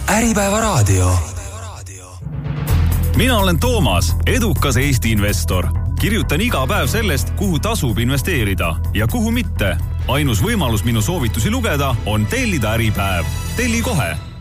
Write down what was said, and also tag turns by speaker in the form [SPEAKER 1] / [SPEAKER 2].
[SPEAKER 1] Äripäevaraadio.
[SPEAKER 2] Mina olen Toomas, edukas Eesti investor. Kirjutan iga päev sellest, kuhu tasub investeerida ja kuhu mitte. Ainus võimalus minu soovitusi lugeda on tellida Äripäev. Telli kohe!